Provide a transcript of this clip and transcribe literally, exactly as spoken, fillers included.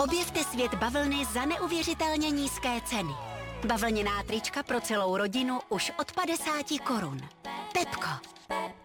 Objevte svět bavlny za neuvěřitelně nízké ceny. Bavlněná trička pro celou rodinu už od padesáti korun. Pepko.